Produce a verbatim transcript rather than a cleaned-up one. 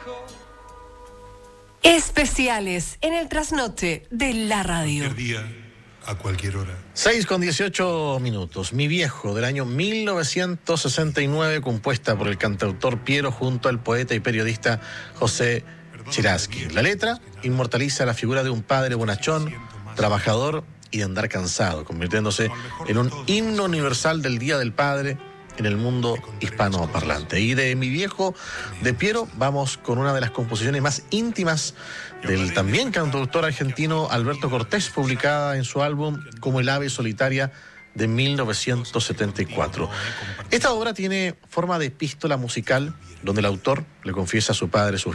Especiales en el trasnoche de la radio. Cualquier día, a cualquier hora. seis con dieciocho minutos. Mi viejo, del año mil novecientos sesenta y nueve, compuesta por el cantautor Piero junto al poeta y periodista José Chiraski. La letra inmortaliza la figura de un padre bonachón, trabajador y de andar cansado, convirtiéndose en un himno universal del Día del Padre en el mundo hispanoparlante. Y de Mi viejo, de Piero, vamos con una de las composiciones más íntimas del también cantautor argentino Alberto Cortés, publicada en su álbum Como el ave solitaria de mil novecientos setenta y cuatro. Esta obra tiene forma de epístola musical, donde el autor le confiesa a su padre sus